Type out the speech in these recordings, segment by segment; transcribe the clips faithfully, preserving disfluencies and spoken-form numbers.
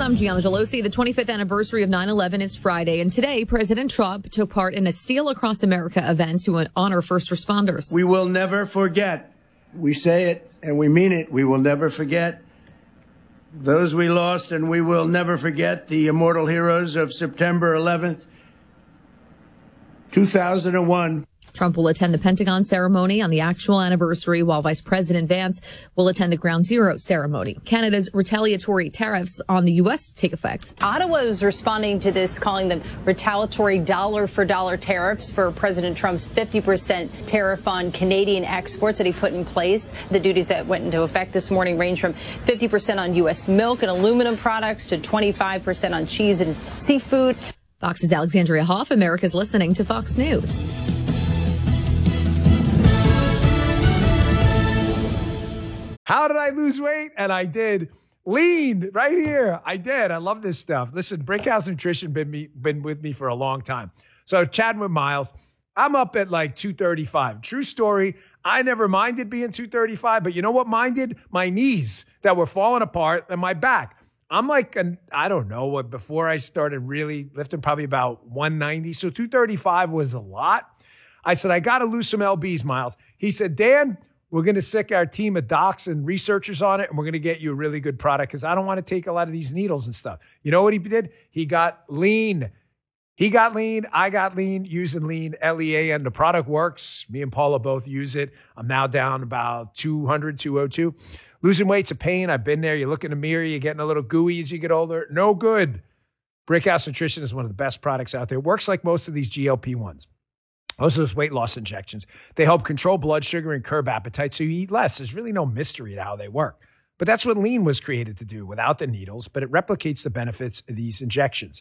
I'm Gianna Gelosi. The twenty-fifth anniversary of nine eleven is Friday, and today President Trump took part in a Steal Across America event to honor first responders. We will never forget. We say it and we mean it. We will never forget those we lost, and we will never forget the immortal heroes of September eleventh, two thousand one. Trump will attend the Pentagon ceremony on the actual anniversary, while Vice President Vance will attend the Ground Zero ceremony. Canada's retaliatory tariffs on the U S take effect. Ottawa is responding to this, calling them retaliatory dollar-for-dollar tariffs for President Trump's fifty percent tariff on Canadian exports that he put in place. The duties that went into effect this morning range from fifty percent on U S milk and aluminum products to twenty-five percent on cheese and seafood. Fox's Alexandria Hoff. America's listening to Fox News. How did I lose weight? And I did. Lean right here. I did. I love this stuff. Listen, Brickhouse Nutrition been me been with me for a long time. So chatting with Miles, I'm up at like two thirty-five. True story. I never minded being two thirty-five, but you know what minded? My knees that were falling apart and my back. I'm like, an, I don't know what, before I started really lifting, probably about one ninety. So two thirty-five was a lot. I said, I got to lose some L Bs, Miles. He said, Dan, we're going to sick our team of docs and researchers on it, and we're going to get you a really good product because I don't want to take a lot of these needles and stuff. You know what he did? He got lean. He got lean. I got lean using lean, L E A N. The product works. Me and Paula both use it. I'm now down about two hundred, two oh two. Losing weight's a pain. I've been there. You look in the mirror, you're getting a little gooey as you get older. No good. Brickhouse Nutrition is one of the best products out there. It works like most of these G L P ones. Most of those weight loss injections, they help control blood sugar and curb appetite so you eat less. There's really no mystery to how they work. But that's what lean was created to do without the needles, but it replicates the benefits of these injections.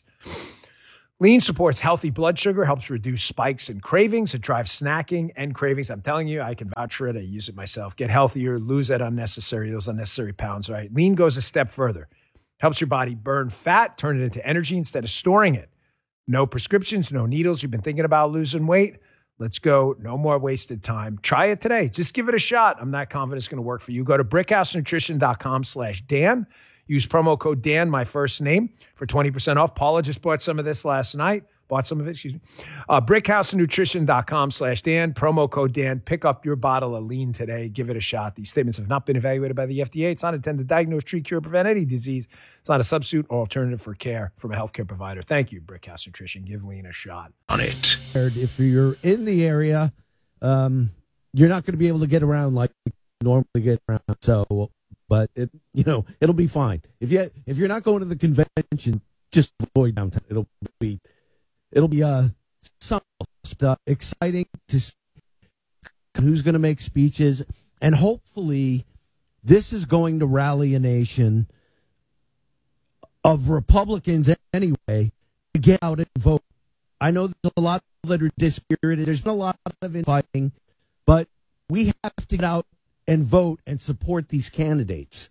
Lean supports healthy blood sugar, helps reduce spikes and cravings. It drives snacking and cravings. I'm telling you, I can vouch for it. I use it myself. Get healthier, lose that unnecessary, those unnecessary pounds, right? Lean goes a step further. Helps your body burn fat, turn it into energy instead of storing it. No prescriptions, no needles. You've been thinking about losing weight? Let's go. No more wasted time. Try it today. Just give it a shot. I'm not confident it's going to work for you. Go to brickhousenutrition.com slash Dan. Use promo code Dan, my first name, for twenty percent off. Paula just bought some of this last night. Bought some of it, excuse me. Uh, brickhousenutrition.com slash Dan. Promo code Dan. Pick up your bottle of lean today. Give it a shot. These statements have not been evaluated by the F D A. It's not intended to diagnose, treat, cure, prevent any disease. It's not a substitute or alternative for care from a healthcare provider. Thank you, Brickhouse Nutrition. Give lean a shot. On it. If you're in the area, um, you're not going to be able to get around like you normally get around. So, but it, you know, it'll be fine. If you if you're not going to the convention, just avoid downtown. It'll be it'll be uh some uh, exciting to see who's going to make speeches, and hopefully this is going to rally a nation of Republicans anyway to get out and vote. I know there's a lot of people that are dispirited. There's been a lot of infighting, but we have to get out and vote and support these candidates.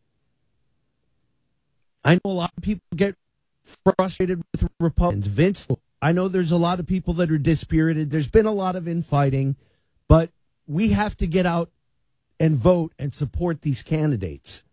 I know a lot of people get frustrated with Republicans. Vince, I know there's a lot of people that are dispirited. There's been a lot of infighting, but we have to get out and vote and support these candidates.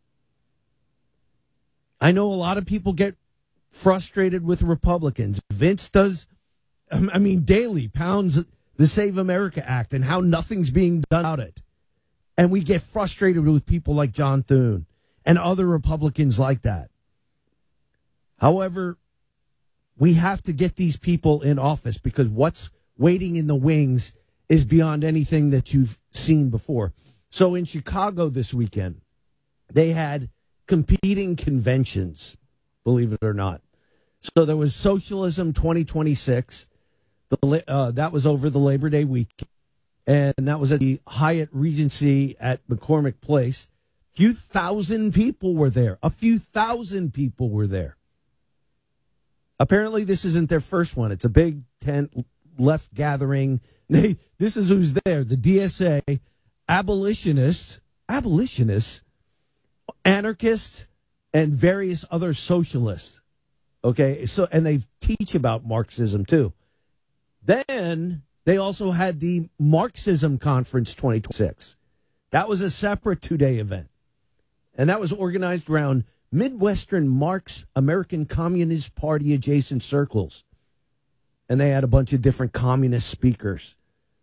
I know a lot of people get frustrated with Republicans. Vince does, I mean, daily pounds the Save America Act and how nothing's being done about it. And we get frustrated with people like John Thune and other Republicans like that. However, we have to get these people in office because what's waiting in the wings is beyond anything that you've seen before. So in Chicago this weekend, they had competing conventions, believe it or not. So there was Socialism twenty twenty-six. The, uh, that was over the Labor Day weekend. And that was at the Hyatt Regency at McCormick Place. A few thousand people were there. A few thousand people were there. Apparently, this isn't their first one. It's a big tent left gathering. They, this is who's there. The D S A, abolitionists, abolitionists, anarchists, and various other socialists. Okay, so and they teach about Marxism, too. Then they also had the Marxism Conference twenty twenty-six. That was a separate two-day event. And that was organized around Midwestern Marx American Communist Party adjacent circles. And they had a bunch of different communist speakers.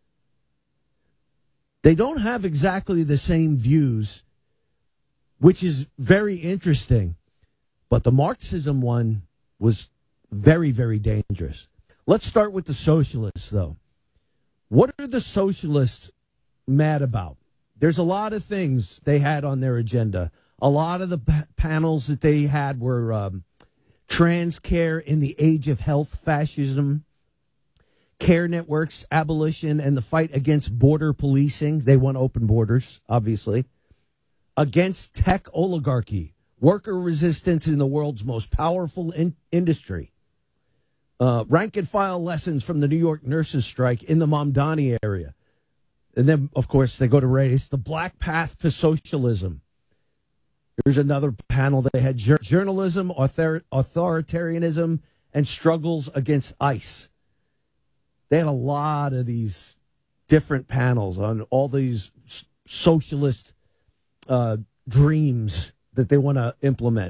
They don't have exactly the same views, which is very interesting. But the Marxism one was very, very dangerous. Let's start with the socialists, though. What are the socialists mad about? There's a lot of things they had on their agenda. A lot of the p- panels that they had were um, trans care in the age of health fascism, care networks, abolition, and the fight against border policing. They want open borders, obviously. Against tech oligarchy, worker resistance in the world's most powerful in- industry. Uh, rank and file lessons from the New York nurses strike in the Mamdani area. And then, of course, they go to race, the black path to socialism. Here's another panel. They had jur- journalism, author- authoritarianism, and struggles against ICE. They had a lot of these different panels on all these s- socialist uh, dreams that they want to implement.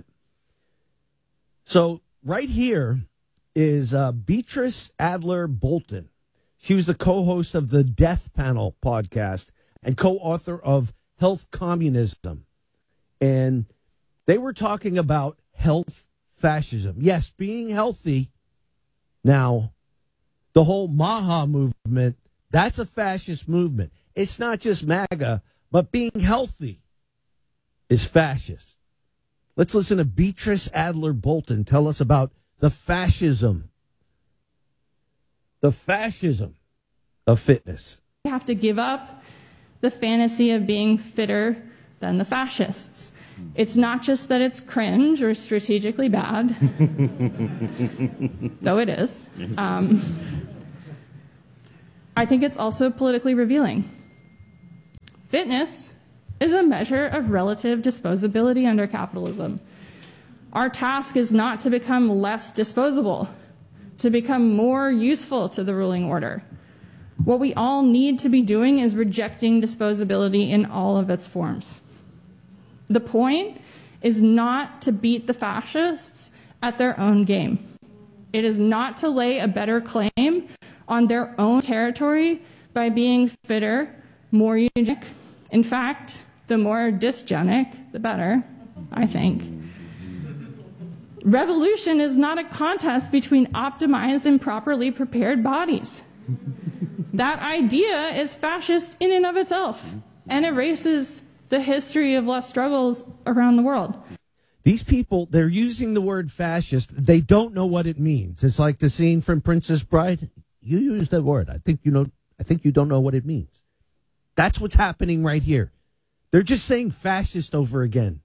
So right here is uh, Beatrice Adler Bolton. She was the co-host of the Death Panel podcast and co-author of Health Communism. And they were talking about health fascism. Yes, being healthy. Now, the whole Maha movement, that's a fascist movement. It's not just MAGA, but being healthy is fascist. Let's listen to Beatrice Adler Bolton tell us about the fascism. The fascism of fitness. We have to give up the fantasy of being fitter than the fascists. It's not just that it's cringe or strategically bad, though it is. Um, I think it's also politically revealing. Fitness is a measure of relative disposability under capitalism. Our task is not to become less disposable, to become more useful to the ruling order. What we all need to be doing is rejecting disposability in all of its forms. The point is not to beat the fascists at their own game. It is not to lay a better claim on their own territory by being fitter, more eugenic. In fact, the more dysgenic, the better, I think. Revolution is not a contest between optimized and properly prepared bodies. That idea is fascist in and of itself and erases the history of left struggles around the world. These people, they're using the word fascist. They don't know what it means. It's like the scene from Princess Bride. You use that word. I think you know. I think you don't know what it means. That's what's happening right here. They're just saying fascist over again.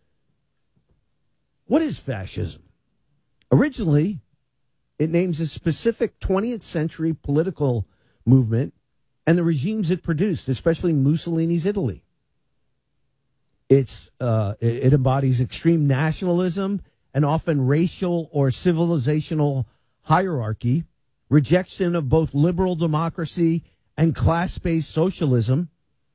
What is fascism? Originally, it names a specific twentieth century political movement and the regimes it produced, especially Mussolini's Italy. It's uh, it, it embodies extreme nationalism and often racial or civilizational hierarchy, rejection of both liberal democracy and class-based socialism,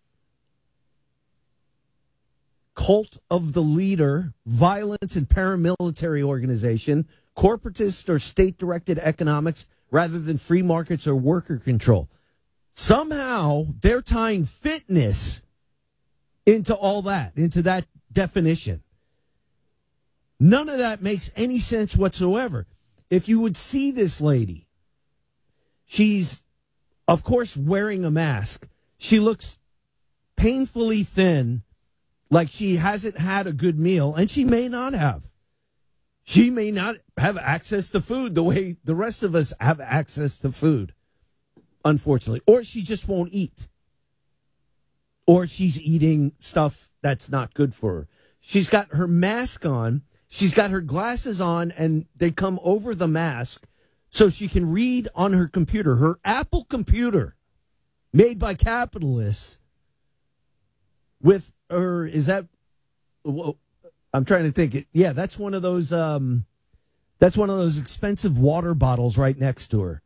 cult of the leader, violence and paramilitary organization, corporatist or state-directed economics rather than free markets or worker control. Somehow, they're tying fitness into all that, into that definition. None of that makes any sense whatsoever. If you would see this lady, she's, of course, wearing a mask. She looks painfully thin, like she hasn't had a good meal, and she may not have. She may not have access to food the way the rest of us have access to food, unfortunately. Or she just won't eat. Or she's eating stuff that's not good for her. She's got her mask on. She's got her glasses on, and they come over the mask so she can read on her computer. Her Apple computer, made by capitalists, with her, is that, well, I'm trying to think. Yeah, that's one of those, um, that's one of those expensive water bottles right next to her.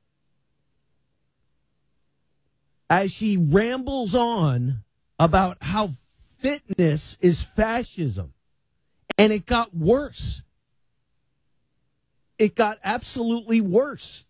As she rambles on about how fitness is fascism And it got worse. It got absolutely worse.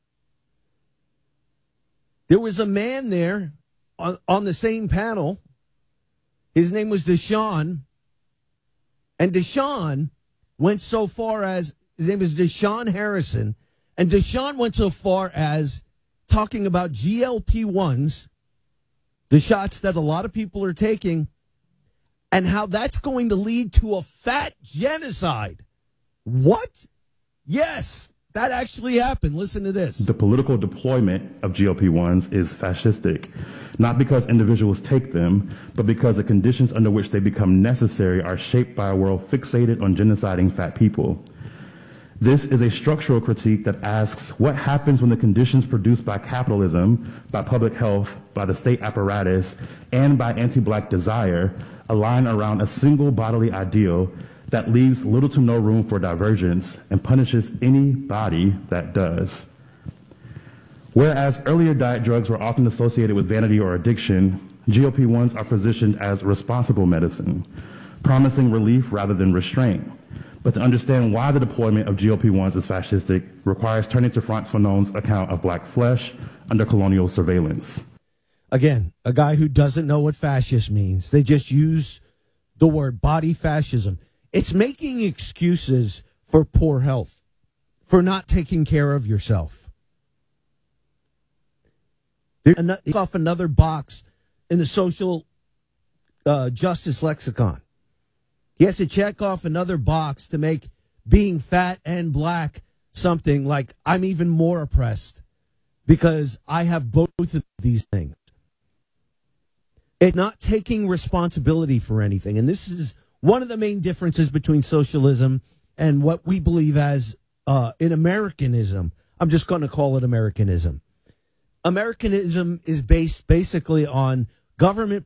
There was a man there on, on the same panel. His name was Deshaun. And Deshaun went so far as, his name is Deshaun Harrison. And Deshaun went so far as talking about G L P ones, the shots that a lot of people are taking, and how that's going to lead to a fat genocide. What? Yes, that actually happened. Listen to this. The political deployment of G L P ones is fascistic, not because individuals take them, but because the conditions under which they become necessary are shaped by a world fixated on genociding fat people. This is a structural critique that asks what happens when the conditions produced by capitalism, by public health, by the state apparatus, and by anti-black desire align around a single bodily ideal that leaves little to no room for divergence and punishes any body that does. Whereas earlier diet drugs were often associated with vanity or addiction, G L P ones are positioned as responsible medicine, promising relief rather than restraint. But to understand why the deployment of G L P ones is fascistic requires turning to Frantz Fanon's account of black flesh under colonial surveillance. Again, a guy who doesn't know what fascist means. They just use the word body fascism. It's making excuses for poor health, for not taking care of yourself. There's off another box in the social uh, justice lexicon. He has to check off another box to make being fat and black something like I'm even more oppressed because I have both of these things. It's not taking responsibility for anything. And this is one of the main differences between socialism and what we believe as uh, in Americanism. I'm just going to call it Americanism. Americanism is based basically on government